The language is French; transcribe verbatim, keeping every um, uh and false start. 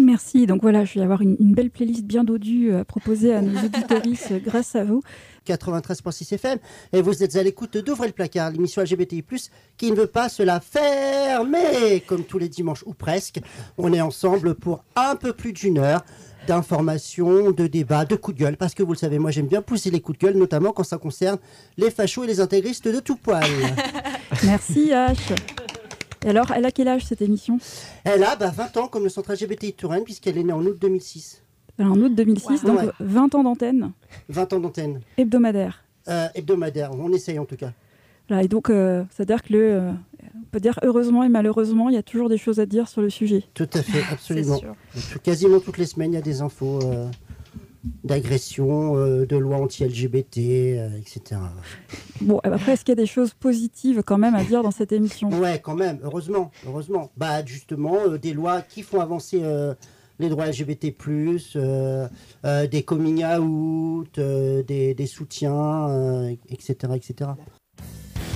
Merci. Donc voilà, je vais avoir une, une belle playlist bien dodue à proposer à nos auditoristes grâce à vous. quatre-vingt-treize virgule six F M, et vous êtes à l'écoute d'Ouvrez le placard, l'émission L G B T I plus, qui ne veut pas se la fermer. Comme tous les dimanches, ou presque, on est ensemble pour un peu plus d'une heure d'informations, de débats, de coups de gueule, parce que vous le savez, moi j'aime bien pousser les coups de gueule, notamment quand ça concerne les fachos et les intégristes de tout poil. Merci H. Et alors, elle a quel âge cette émission? Elle a bah, vingt ans comme le centre L G B T I de Touraine, puisqu'elle est née en août deux mille six. En août deux mille six, wow. Donc ouais. vingt ans d'antenne. vingt ans d'antenne. Hebdomadaire. Euh, hebdomadaire, on essaye en tout cas. Voilà, et donc, euh, c'est-à-dire que, le, euh, on peut dire heureusement et malheureusement, il y a toujours des choses à dire sur le sujet. Tout à fait, absolument. Tout, quasiment toutes les semaines, il y a des infos euh, d'agression, euh, de lois anti-L G B T, euh, et cetera. Bon, après, est-ce qu'il y a des choses positives quand même à dire dans cette émission? Ouais, quand même, heureusement, heureusement. Bah, justement, euh, des lois qui font avancer... Euh, les droits L G B T plus, euh, euh, des coming out, euh, des, des soutiens, euh, et cetera, et cetera.